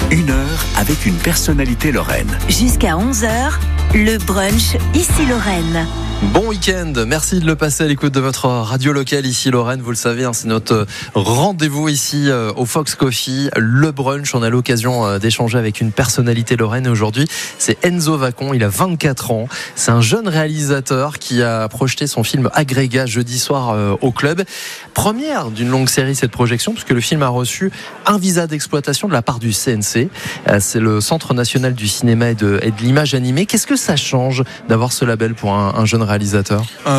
1 heure avec une personnalité lorraine. Jusqu'à 11h, le brunch Ici Lorraine. Bon week-end, merci de le passer à l'écoute de votre radio locale ici Lorraine. Vous le savez, c'est notre rendez-vous ici au Fox Coffee, le brunch. On a l'occasion d'échanger avec une personnalité lorraine. Aujourd'hui, c'est Enzo Vacon, il a 24 ans. C'est un jeune réalisateur qui a projeté son film Agrégat jeudi soir au club. Première d'une longue série cette projection, puisque le film a reçu un visa d'exploitation de la part du CNC. C'est le Centre National du Cinéma et de l'Image Animée. Qu'est-ce que ça change d'avoir ce label pour un jeune réalisateur?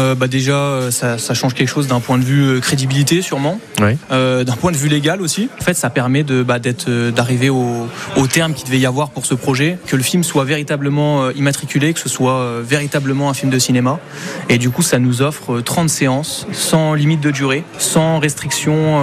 Déjà, ça change quelque chose d'un point de vue crédibilité, sûrement. Oui. D'un point de vue légal aussi. En fait, ça permet d'arriver au terme qu'il devait y avoir pour ce projet, que le film soit véritablement immatriculé, que ce soit véritablement un film de cinéma. Et du coup, ça nous offre 30 séances, sans limite de durée, sans restriction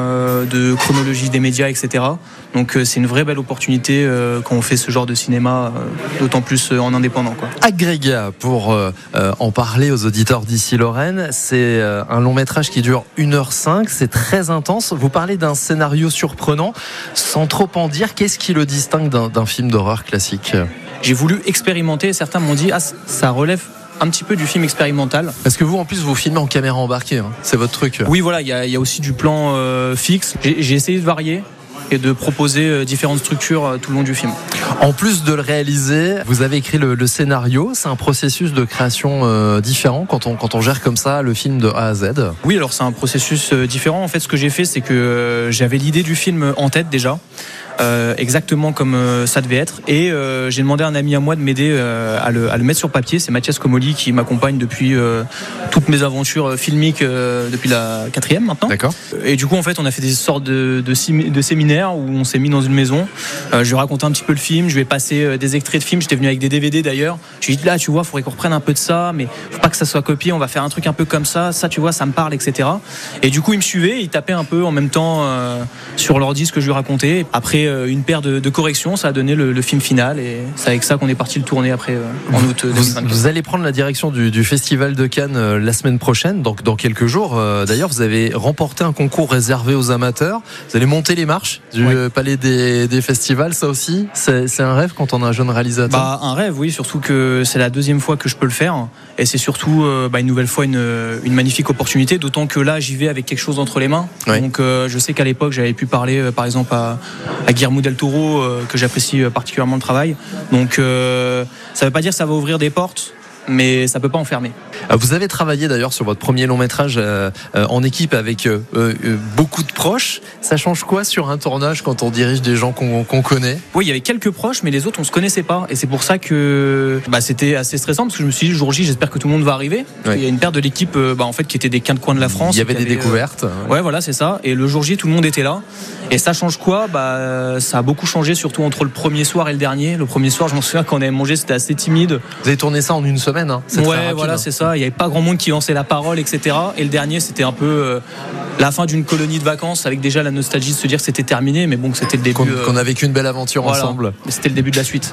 de chronologie des médias, etc. Donc c'est une vraie belle opportunité quand on fait ce genre de cinéma, d'autant plus en indépendant, quoi. Agrégat, pour en parler aux auditeurs d'ici Lorraine, c'est un long métrage qui dure 1h05, c'est très intense. Vous parlez d'un scénario surprenant, sans trop en dire, qu'est-ce qui le distingue d'un film d'horreur classique? J'ai voulu expérimenter, certains m'ont dit ça relève un petit peu du film expérimental. Parce que vous, en plus, vous filmez en caméra embarquée, hein. C'est votre truc. Oui, voilà, il y a aussi du plan fixe. J'ai essayé de varier et de proposer différentes structures tout le long du film. En plus de le réaliser, vous avez écrit le scénario. C'est un processus de création différent quand on gère comme ça le film de A à Z. Oui, alors c'est un processus différent. En fait, ce que j'ai fait, c'est que j'avais l'idée du film en tête déjà. Exactement comme ça devait être, et j'ai demandé à un ami à moi de m'aider à le mettre sur papier. C'est Mathias Comoli qui m'accompagne depuis toutes mes aventures filmiques depuis la 4e maintenant. D'accord. Et du coup, en fait, on a fait des sortes de séminaires où on s'est mis dans une maison. Je lui ai raconté un petit peu le film, je lui ai passé des extraits de films. J'étais venu avec des DVD d'ailleurs. Je lui ai dit là, tu vois, faudrait qu'on reprenne un peu de ça, mais faut pas que ça soit copié, on va faire un truc un peu comme ça, tu vois, ça me parle, etc. Et du coup, il me suivait, il tapait un peu en même temps sur l'ordi ce que je lui racontais. Après une paire de corrections, ça a donné le film final, et c'est avec ça qu'on est parti le tourner après en août 2024. Vous allez prendre la direction du Festival de Cannes la semaine prochaine, donc dans quelques jours. D'ailleurs, vous avez remporté un concours réservé aux amateurs. Vous allez monter les marches du palais des festivals. Ça aussi, c'est un rêve quand on est un jeune réalisateur. Un rêve, oui, surtout que c'est la 2e fois que je peux le faire, et c'est surtout une nouvelle fois une magnifique opportunité, d'autant que là j'y vais avec quelque chose entre les mains. Oui. Donc je sais qu'à l'époque j'avais pu parler par exemple à Guillermo del Toro, que j'apprécie particulièrement le travail. Donc ça veut pas dire que ça va ouvrir des portes, mais ça peut pas enfermer. Vous avez travaillé d'ailleurs sur votre premier long métrage en équipe avec beaucoup de proches. Ça change quoi sur un tournage quand on dirige des gens qu'on connaît? Oui, il y avait quelques proches, mais les autres on se connaissait pas, et c'est pour ça que c'était assez stressant, parce que je me suis dit, le jour J, j'espère que tout le monde va arriver. Oui. Il y a une paire de l'équipe en fait qui était des 4 coins de la France. Il y avait des découvertes. Ouais, voilà, c'est ça. Et le jour J, tout le monde était là. Et ça change quoi? Ça a beaucoup changé, surtout entre le premier soir et le dernier. Le premier soir, je m'en souviens, quand on avait mangé, c'était assez timide. Vous avez tourné ça en une semaine, hein. C'est très rapide, voilà, hein. c'est ça. Il n'y avait pas grand monde qui lançait la parole, etc. Et le dernier, c'était un peu la fin d'une colonie de vacances, avec déjà la nostalgie de se dire que c'était terminé, mais bon, que c'était le début. Qu'on a vécu une belle aventure ensemble. Mais c'était le début de la suite.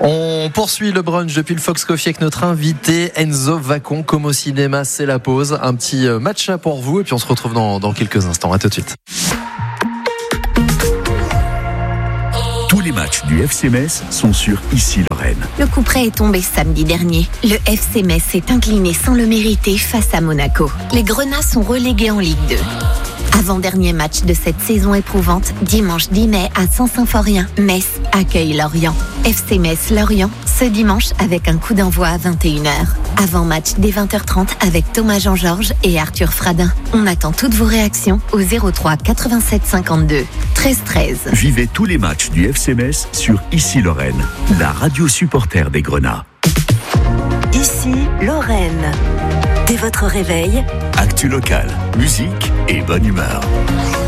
On poursuit le brunch depuis le Fox Coffee avec notre invité Enzo Vacon. Comme au cinéma, c'est la pause. Un petit match pour vous, et puis on se retrouve dans quelques instants. À tout de suite. Tous les matchs du FC Metz sont sur Ici Lorraine. Le coup près est tombé samedi dernier. Le FC Metz s'est incliné sans le mériter face à Monaco. Les Grenats sont relégués en Ligue 2. Avant-dernier match de cette saison éprouvante, dimanche 10 mai à Saint-Symphorien, Metz accueille Lorient. FC Metz-Lorient, ce dimanche avec un coup d'envoi à 21h. Avant-match dès 20h30 avec Thomas Jean-Georges et Arthur Fradin. On attend toutes vos réactions au 03 87 52 13 13. Vivez tous les matchs du FC Metz sur Ici Lorraine, la radio supporter des Grenats. Ici Lorraine. Dès votre réveil, Actu locale, musique et bonne humeur.